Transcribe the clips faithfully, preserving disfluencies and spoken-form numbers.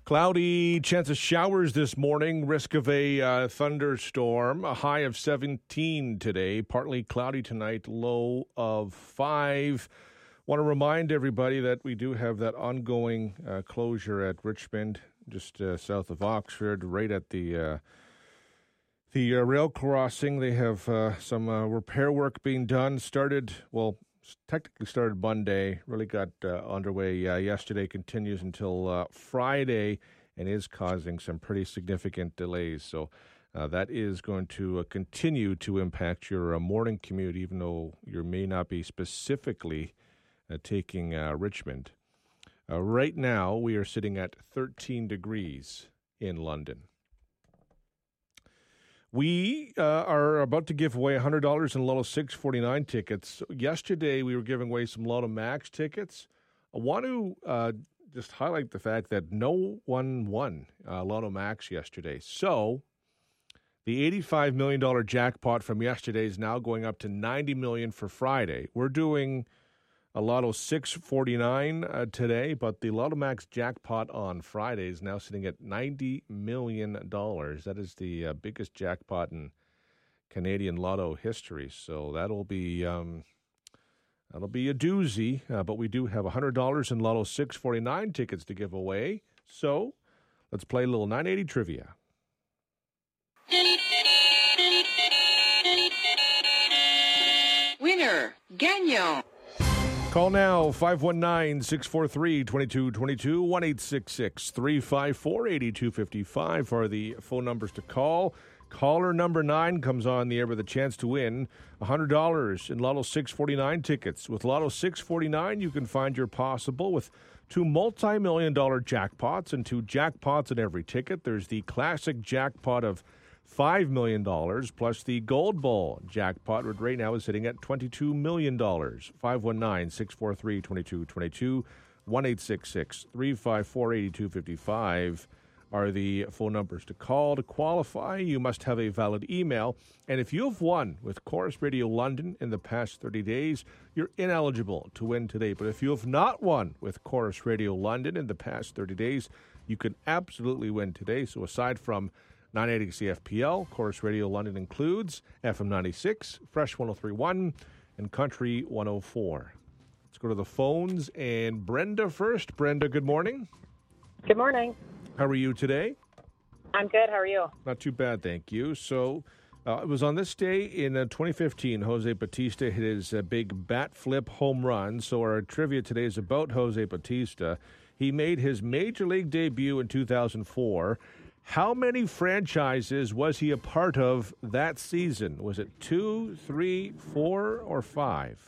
Cloudy, chance of showers this morning, risk of a uh, thunderstorm, a high of seventeen today, partly cloudy tonight, low of five. Want to remind everybody that we do have that ongoing uh, closure at Richmond, just uh, south of Oxford, right at the uh, the uh, rail crossing. They have uh, some uh, repair work being done, started, well, technically started Monday, really got uh, underway uh, yesterday, continues until uh, Friday, and is causing some pretty significant delays. So uh, that is going to uh, continue to impact your uh, morning commute, even though you may not be specifically uh, taking uh, Richmond. Uh, right now, we are sitting at thirteen degrees in London. We uh, are about to give away one hundred dollars in Lotto six forty-nine tickets. Yesterday, we were giving away some Lotto Max tickets. I want to uh, just highlight the fact that no one won uh, Lotto Max yesterday. So the eighty-five million dollars jackpot from yesterday is now going up to ninety million dollars for Friday. We're doing a Lotto six forty-nine uh, today, but the Lotto Max jackpot on Friday is now sitting at ninety million dollars. That is the uh, biggest jackpot in Canadian Lotto history. So that'll be um, that'll be a doozy. Uh, but we do have one hundred dollars in Lotto six forty-nine tickets to give away. So let's play a little nine eighty trivia. Winner, gagnant. Call now, five one nine, six four three, two two two two, one eight six six, three five four, eight two five five are the phone numbers to call. Caller number nine comes on the air with a chance to win one hundred dollars in Lotto six forty-nine tickets. With Lotto six forty-nine, you can find your possible with two multi-million dollar jackpots and two jackpots in every ticket. There's the classic jackpot of five million dollars plus the Gold Ball jackpot, which right now is sitting at twenty-two million dollars. five one nine, six four three, two two two two, one eight six six, three five four, eight two five five are the phone numbers to call. To qualify, you must have a valid email. And if you have won with Chorus Radio London in the past thirty days, you're ineligible to win today. But if you have not won with Chorus Radio London in the past thirty days, you can absolutely win today. So aside from nine eighty C F P L, Chorus Radio London includes F M ninety-six, Fresh one oh three point one, and Country one oh four. Let's go to the phones, and Brenda first. Brenda, good morning. Good morning. How are you today? I'm good. How are you? Not too bad, thank you. So uh, it was on this day in uh, twenty fifteen, Jose Bautista hit his uh, big bat flip home run. So our trivia today is about Jose Bautista. He made his major league debut in two thousand four. How many franchises was he a part of that season? Was it two, three, four, or five?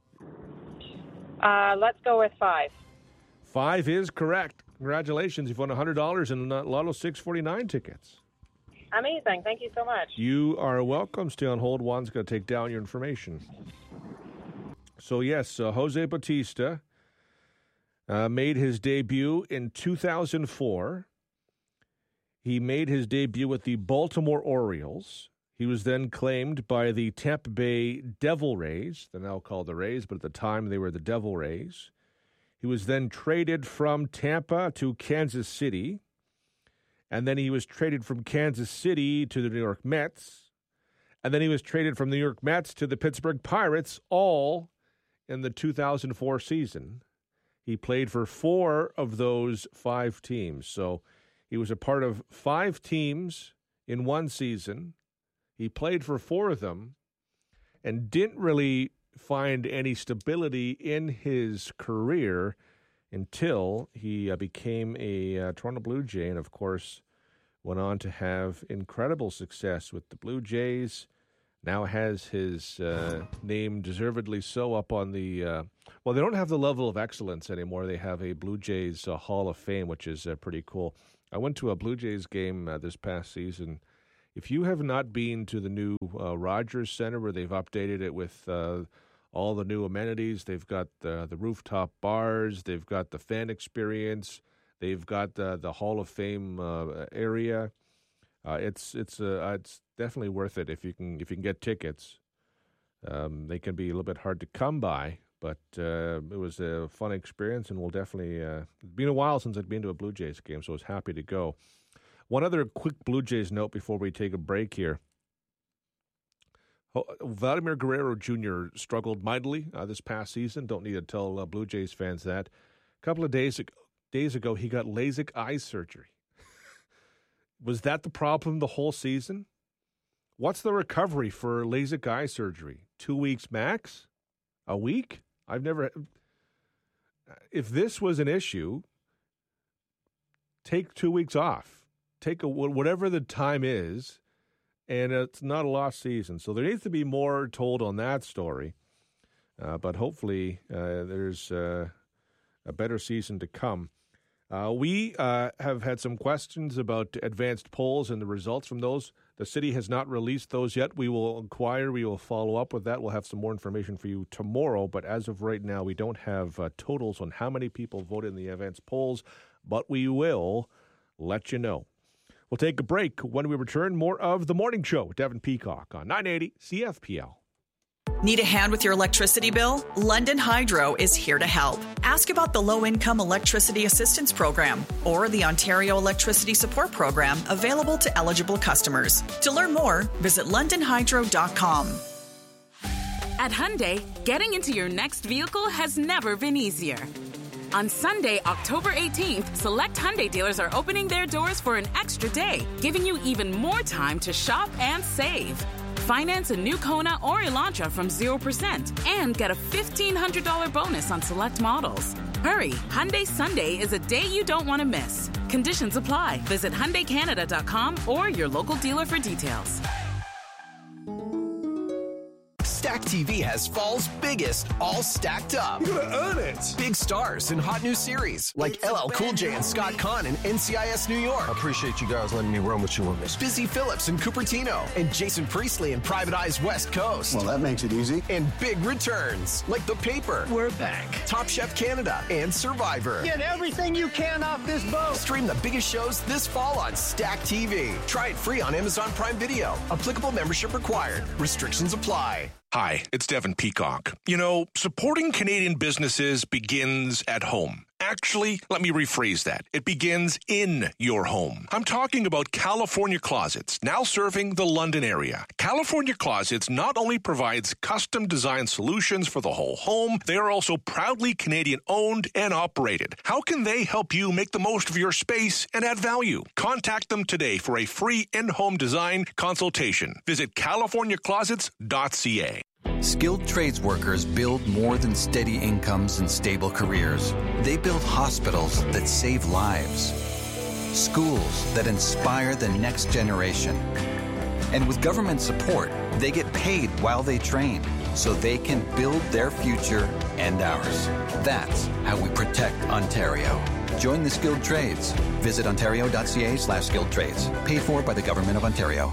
Uh, let's go with five. Five is correct. Congratulations. You've won one hundred dollars in Lotto six forty-nine tickets. Amazing. Thank you so much. You are welcome. Stay on hold. Juan's going to take down your information. So, yes, uh, Jose Bautista uh, made his debut in two thousand four. He made his debut with the Baltimore Orioles. He was then claimed by the Tampa Bay Devil Rays. They're now called the Rays, but at the time they were the Devil Rays. He was then traded from Tampa to Kansas City. And then he was traded from Kansas City to the New York Mets. And then he was traded from the New York Mets to the Pittsburgh Pirates, all in the two thousand four season. He played for four of those five teams. So he was a part of five teams in one season. He played for four of them and didn't really find any stability in his career until he uh, became a uh, Toronto Blue Jay and, of course, went on to have incredible success with the Blue Jays. Now has his uh, name deservedly so up on the uh, – well, they don't have the level of excellence anymore. They have a Blue Jays uh, Hall of Fame, which is uh, pretty cool. I went to a Blue Jays game uh, this past season. If you have not been to the new uh, Rogers Center where they've updated it with uh, all the new amenities, they've got the, the rooftop bars, they've got the fan experience, they've got the, the Hall of Fame uh, area. Uh, it's it's uh, it's definitely worth it if you can if you can get tickets. Um, they can be a little bit hard to come by, But uh, it was a fun experience, and we'll definitely uh, it's been a while since I've been to a Blue Jays game, so I was happy to go. One other quick Blue Jays note before we take a break here. Vladimir Guerrero Junior struggled mightily uh, this past season. Don't need to tell uh, Blue Jays fans that. A couple of days ago, days ago, he got LASIK eye surgery. Was that the problem the whole season? What's the recovery for LASIK eye surgery? Two weeks max? A week? I've never... If this was an issue, take two weeks off. Take a, whatever the time is, and it's not a lost season. So there needs to be more told on that story. Uh, but hopefully uh, there's uh, a better season to come. Uh, we uh, have had some questions about advanced polls and the results from those. The city has not released those yet. We will inquire. We will follow up with that. We'll have some more information for you tomorrow. But as of right now, we don't have uh, totals on how many people voted in the advanced polls, but we will let you know. We'll take a break. When we return, more of The Morning Show with Devin Peacock on nine eighty C F P L. Need a hand with your electricity bill? London Hydro is here to help. Ask about the Low-Income Electricity Assistance Program or the Ontario Electricity Support Program available to eligible customers. To learn more, visit london hydro dot com. At Hyundai, getting into your next vehicle has never been easier. On Sunday, October eighteenth, select Hyundai dealers are opening their doors for an extra day, giving you even more time to shop and save. Finance a new Kona or Elantra from zero percent and get a fifteen hundred dollars bonus on select models. Hurry, Hyundai Sunday is a day you don't want to miss. Conditions apply. Visit Hyundai Canada dot com or your local dealer for details. Stack T V has fall's biggest, all stacked up. You're gonna earn it. Big stars and hot new series like L L Cool J and Scott Conn in N C I S New York. I appreciate you guys letting me run with you on this. Busy Phillips and Cupertino and Jason Priestley in Private Eye's West Coast. Well, that makes it easy. And big returns like The Paper. We're back. Top Chef Canada and Survivor. Get everything you can off this boat. Stream the biggest shows this fall on Stack T V. Try it free on Amazon Prime Video. Applicable membership required. Restrictions apply. Hi, it's Devin Peacock. You know, supporting Canadian businesses begins at home. Actually, let me rephrase that. It begins in your home. I'm talking about California Closets, now serving the London area. California Closets not only provides custom design solutions for the whole home, they are also proudly Canadian owned and operated. How can they help you make the most of your space and add value? Contact them today for a free in-home design consultation. Visit california closets dot c a. Skilled trades workers build more than steady incomes and stable careers. They build hospitals that save lives, schools that inspire the next generation. And with government support, they get paid while they train so they can build their future and ours. That's how we protect Ontario. Join the skilled trades. Visit ontario dot c a slash skilled trades. Paid for by the Government of Ontario.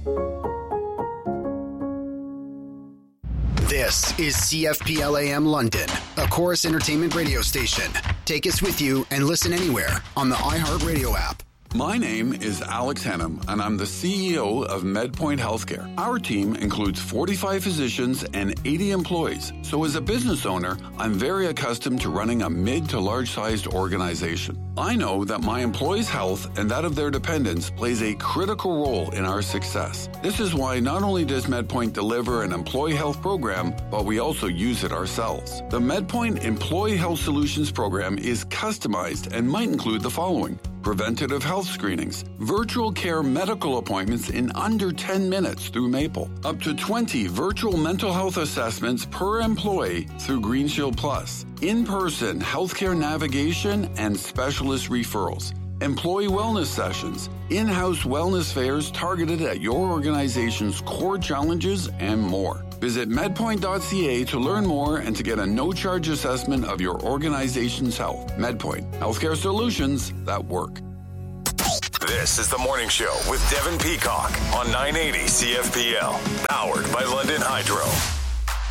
This is C F P L A M London, a Chorus Entertainment radio station. Take us with you and listen anywhere on the iHeartRadio app. My name is Alex Hennum, and I'm the C E O of MedPoint Healthcare. Our team includes forty-five physicians and eighty employees. So as a business owner, I'm very accustomed to running a mid to large-sized organization. I know that my employees' health and that of their dependents plays a critical role in our success. This is why not only does MedPoint deliver an employee health program, but we also use it ourselves. The MedPoint Employee Health Solutions program is customized and might include the following: preventative health screenings, virtual care medical appointments in under ten minutes through Maple, up to twenty virtual mental health assessments per employee through Green Shield Plus, in-person healthcare navigation and specialist referrals, employee wellness sessions, in-house wellness fairs targeted at your organization's core challenges, and more. Visit medpoint dot c a to learn more and to get a no-charge assessment of your organization's health. MedPoint, healthcare solutions that work. This is The Morning Show with Devin Peacock on nine eighty C F P L, powered by London Hydro.